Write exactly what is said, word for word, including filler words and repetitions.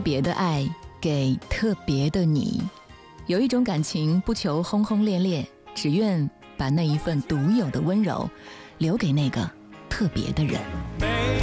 别的爱给特别的你。有一种感情不求轰轰烈烈，只愿把那一份独有的温柔留给那个特别的人。